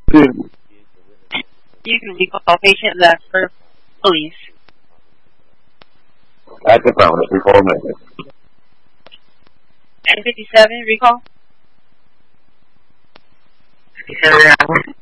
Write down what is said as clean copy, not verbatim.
You can recall patient left for police. At the phone, it's 4 minutes. 10:57, recall. 57.